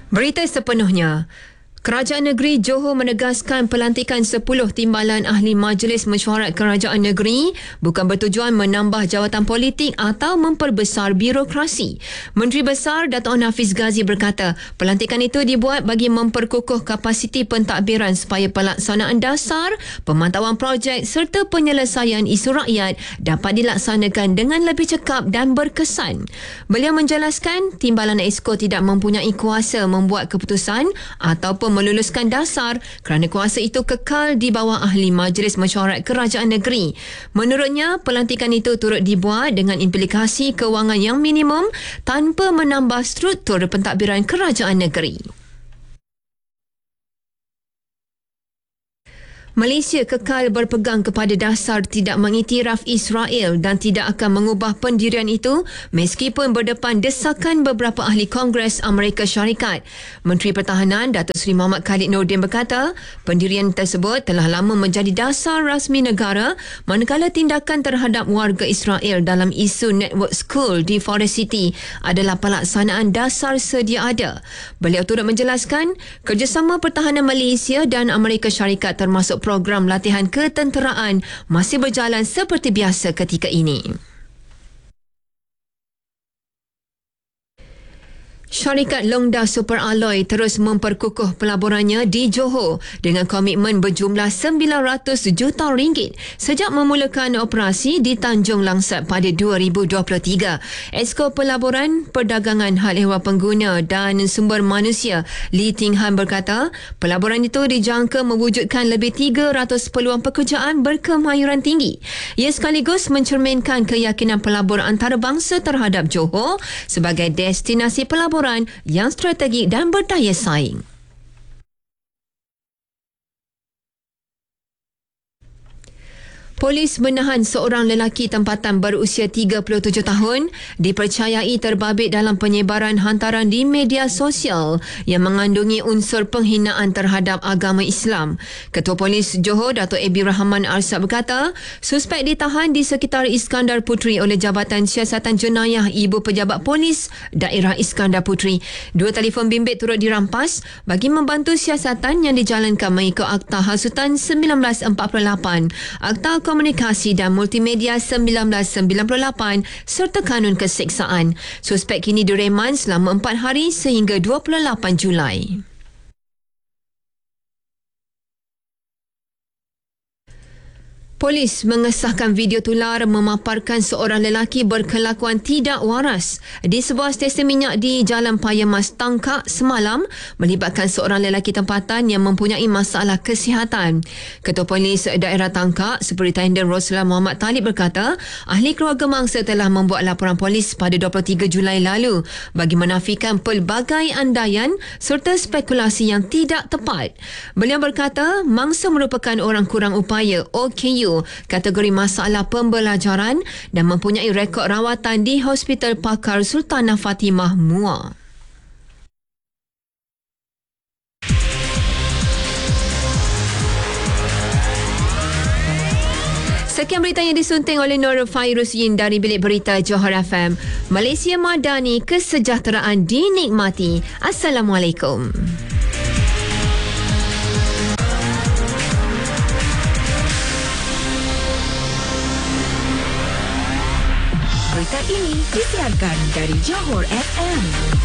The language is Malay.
Berita sepenuhnya. Kerajaan Negeri Johor menegaskan pelantikan 10 timbalan ahli Majlis Mesyuarat Kerajaan Negeri bukan bertujuan menambah jawatan politik atau memperbesar birokrasi. Menteri Besar Dato' Hafiz Ghazi berkata, pelantikan itu dibuat bagi memperkukuh kapasiti pentadbiran supaya pelaksanaan dasar, pemantauan projek serta penyelesaian isu rakyat dapat dilaksanakan dengan lebih cekap dan berkesan. Beliau menjelaskan, timbalan Exco tidak mempunyai kuasa membuat keputusan ataupun meluluskan dasar kerana kuasa itu kekal di bawah ahli Majlis Mesyuarat Kerajaan Negeri. Menurutnya, pelantikan itu turut dibuat dengan implikasi kewangan yang minimum tanpa menambah struktur pentadbiran kerajaan negeri. Malaysia kekal berpegang kepada dasar tidak mengiktiraf Israel dan tidak akan mengubah pendirian itu meskipun berdepan desakan beberapa ahli Kongres Amerika Syarikat. Menteri Pertahanan Datuk Seri Muhammad Khalid Nordin berkata, pendirian tersebut telah lama menjadi dasar rasmi negara manakala tindakan terhadap warga Israel dalam isu network school di Forest City adalah pelaksanaan dasar sedia ada. Beliau turut menjelaskan, kerjasama pertahanan Malaysia dan Amerika Syarikat termasuk program latihan ketenteraan masih berjalan seperti biasa ketika ini. Syarikat Longda Super Alloy terus memperkukuh pelaburannya di Johor dengan komitmen berjumlah 900 juta ringgit sejak memulakan operasi di Tanjung Langsat pada 2023. Exco Pelaburan, Perdagangan Hal Ehwal Pengguna dan Sumber Manusia Lee Ting Han berkata, pelaburan itu dijangka mewujudkan lebih 300 peluang pekerjaan berkemahiran tinggi. Ia sekaligus mencerminkan keyakinan pelabur antarabangsa terhadap Johor sebagai destinasi pelaburan yang strategik dan berdaya saing. Polis menahan seorang lelaki tempatan berusia 37 tahun dipercayai terbabit dalam penyebaran hantaran di media sosial yang mengandungi unsur penghinaan terhadap agama Islam. Ketua Polis Johor Dato' Abi Rahman Arsad berkata, suspek ditahan di sekitar Iskandar Puteri oleh Jabatan Siasatan Jenayah Ibu Pejabat Polis Daerah Iskandar Puteri. 2 telefon bimbit turut dirampas bagi membantu siasatan yang dijalankan mengikut Akta Hasutan 1948, Akta Komunikasi dan Multimedia 1998 serta Kanun Keseksaan. Suspek kini direman selama 4 hari sehingga 28 Julai. Polis mengesahkan video tular memaparkan seorang lelaki berkelakuan tidak waras di sebuah stesen minyak di Jalan Paya Mas Tangkak semalam melibatkan seorang lelaki tempatan yang mempunyai masalah kesihatan. Ketua Polis Daerah Tangkak, Superintendent Roslan Muhammad Talib berkata, ahli keluarga mangsa telah membuat laporan polis pada 23 Julai lalu bagi menafikan pelbagai andaian serta spekulasi yang tidak tepat. Beliau berkata, mangsa merupakan orang kurang upaya OKU kategori masalah pembelajaran dan mempunyai rekod rawatan di Hospital Pakar Sultanah Fatimah Muar. Sekian berita yang disunting oleh Nur Fairuz Yin dari Bilik Berita Johor FM. Malaysia Madani, kesejahteraan dinikmati. Assalamualaikum. Berita ini disiarkan dari Johor FM.